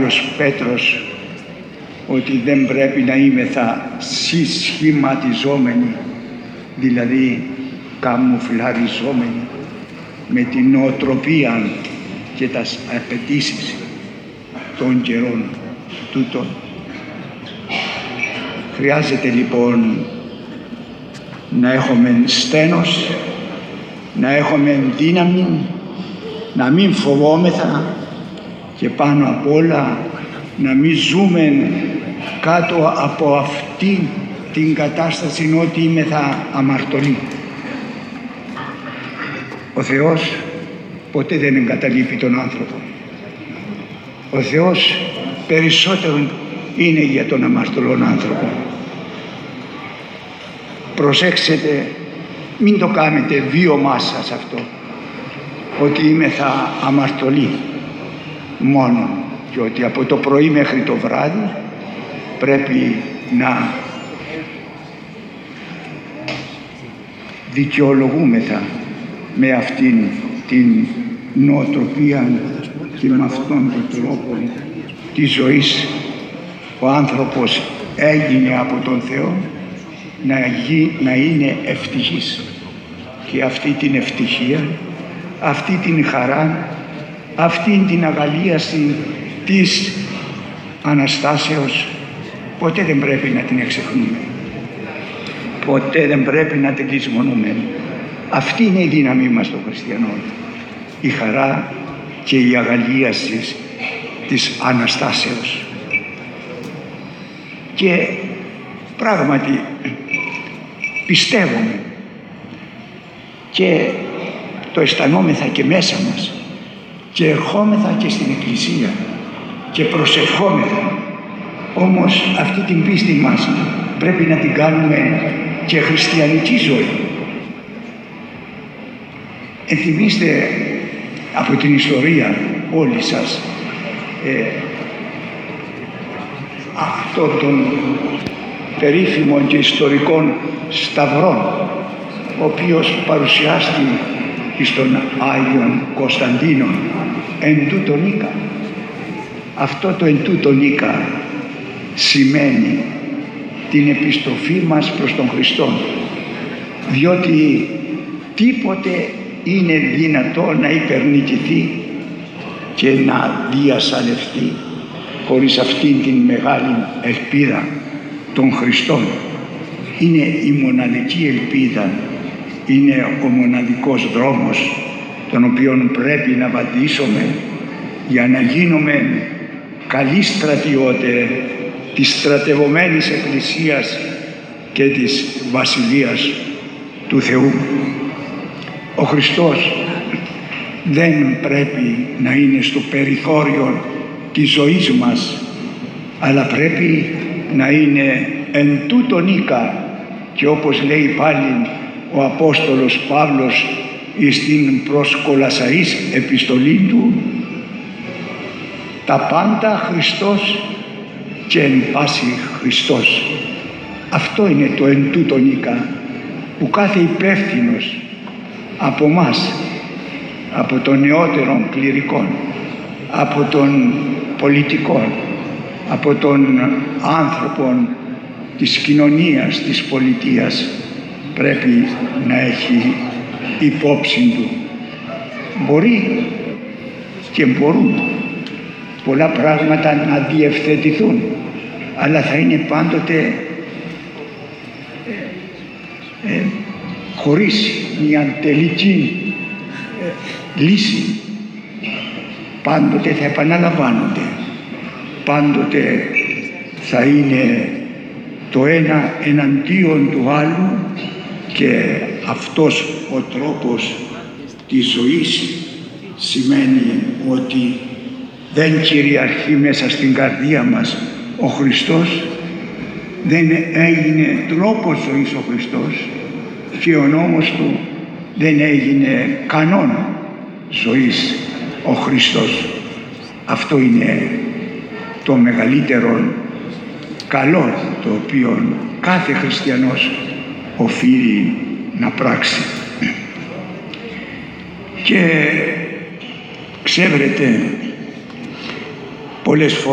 Άγιος Πέτρος ότι δεν πρέπει να είμεθα συσχηματιζόμενοι, δηλαδή καμουφλαριζόμενοι με την νοοτροπία και τις απαιτήσεις των καιρών τούτων. Χρειάζεται λοιπόν να έχουμε στένος, να έχουμε δύναμη, να μην φοβόμεθα και πάνω απ' όλα να μην ζούμε κάτω από αυτή την κατάσταση ότι είμεθα αμαρτωλοί. Ο Θεός ποτέ δεν εγκαταλείπει τον άνθρωπο. Ο Θεός περισσότερο είναι για τον αμαρτωλόν άνθρωπο. Προσέξτε, μην το κάνετε βίωμά σας αυτό, ότι είμεθα αμαρτωλοί μόνο και ότι από το πρωί μέχρι το βράδυ πρέπει να δικαιολογούμεθα με αυτήν την νοοτροπία και με αυτόν τον τρόπο της ζωής. Ο άνθρωπος έγινε από τον Θεό να είναι ευτυχής, και αυτή την ευτυχία, αυτή την χαρά, αυτή την αγαλίαση της Αναστάσεως ποτέ δεν πρέπει να την εξεχνούμε, ποτέ δεν πρέπει να την λησμονούμε. Αυτή είναι η δύναμή μας των χριστιανών, η χαρά και η αγαλίαση της Αναστάσεως. Και πράγματι πιστεύουμε και το αισθανόμεθα και μέσα μας και ερχόμεθα και στην Εκκλησία και προσευχόμεθα, όμως αυτή την πίστη μας πρέπει να την κάνουμε και χριστιανική ζωή. Ενθυμίστε από την ιστορία όλοι σας αυτόν τον περίφημων και ιστορικών σταυρών, ο οποίος παρουσιάστηκε στον Άγιον Κωνσταντίνο εν τούτο νίκα. Αυτό το εν τούτο νίκα σημαίνει την επιστροφή μας προς τον Χριστό, διότι τίποτε είναι δυνατό να υπερνικηθεί και να διασαλευτεί χωρίς αυτήν την μεγάλη ελπίδα των Χριστών. Είναι η μοναδική ελπίδα, είναι ο μοναδικός δρόμος τον οποίον πρέπει να βαδίσουμε για να γίνουμε καλοί στρατιώτες της στρατευωμένης Εκκλησίας και της Βασιλείας του Θεού. Ο Χριστός δεν πρέπει να είναι στο περιθώριο της ζωής μας, αλλά πρέπει να είναι εν τούτο νίκα, και όπως λέει πάλι ο Απόστολος Παύλος στην προς Κολασσαείς επιστολή του, τα πάντα Χριστός και εν πάση Χριστός. Αυτό είναι το εν τούτο νίκα που κάθε υπεύθυνος από μας, από των νεότερων κληρικών, από των πολιτικών, από των άνθρωπων της κοινωνίας, της πολιτείας, πρέπει να έχει υπόψη του. Μπορεί και μπορούν πολλά πράγματα να διευθετηθούν, αλλά θα είναι πάντοτε χωρίς μια τελική λύση. Πάντοτε θα επαναλαμβάνονται, πάντοτε θα είναι το ένα εναντίον του άλλου, και αυτός ο τρόπος της ζωής σημαίνει ότι δεν κυριαρχεί μέσα στην καρδία μας ο Χριστός, δεν έγινε τρόπος ζωής ο Χριστός, και ο νόμος του δεν έγινε κανόνα ζωής ο Χριστός. Αυτό είναι το μεγαλύτερο καλό το οποίο κάθε χριστιανός οφείλει να πράξει. Και ξέρετε, πολλές φορές